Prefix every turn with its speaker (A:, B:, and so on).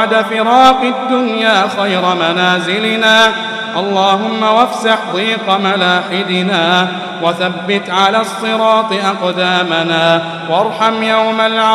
A: بعد فراق الدنيا خير منازلنا. اللهم وافسح ضيق ملاحدنا، وثبت على الصراط أقدامنا، وارحم يوم العرض